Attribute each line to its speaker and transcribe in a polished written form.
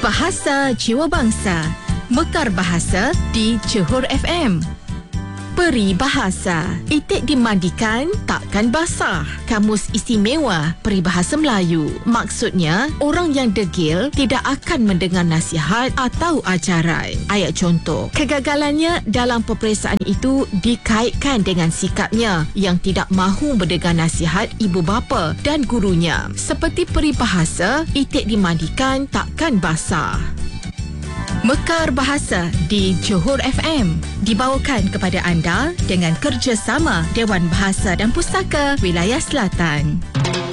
Speaker 1: Bahasa Jiwa Bangsa. Mekar Bahasa di Johor FM. Peribahasa. Itik dimandikan, takkan basah. Kamus Istimewa Peribahasa Melayu. Maksudnya, orang yang degil tidak akan mendengar nasihat atau ajaran. Ayat contoh. Kegagalannya dalam peperiksaan itu dikaitkan dengan sikapnya yang tidak mahu mendengar nasihat ibu bapa dan gurunya. Seperti peribahasa, itik dimandikan, takkan basah. Mekar Bahasa di Johor FM dibawakan kepada anda dengan kerjasama Dewan Bahasa dan Pustaka Wilayah Selatan.